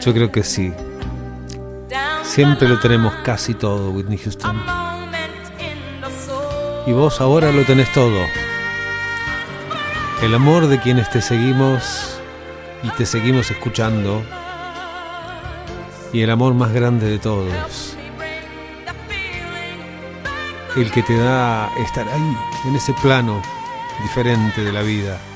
Yo creo que sí. Siempre lo tenemos casi todo, Whitney Houston. Y vos ahora lo tenés todo. El amor de quienes te seguimos y te seguimos escuchando. Y el amor más grande de todos. El que te da estar ahí, en ese plano diferente de la vida.